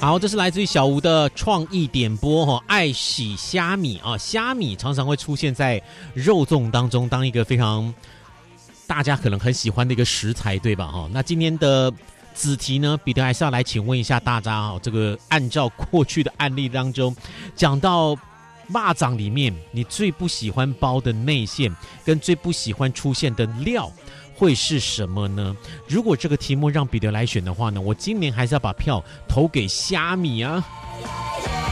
好，这是来自于小吴的创意点播哈，爱洗虾米啊，虾米常常会出现在肉粽当中，当一个非常大家可能很喜欢的一个食材，对吧？哈，那今天的子题呢，彼得还是要来请问一下大家哈，这个按照过去的案例当中，讲到肉粽里面，你最不喜欢包的内馅跟最不喜欢出现的料会是什么呢？如果这个题目让彼得来选的话呢，我今年还是要把票投给虾米啊。